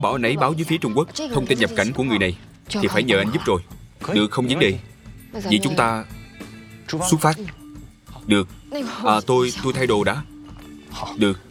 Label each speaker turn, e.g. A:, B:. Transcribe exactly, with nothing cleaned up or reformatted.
A: Bảo anh ấy báo với phía Trung Quốc thông tin nhập cảnh của người này thì phải nhờ anh giúp rồi. Được, không vấn đề. Vậy chúng ta xuất phát. Được. À tôi tôi thay đồ đã. Được.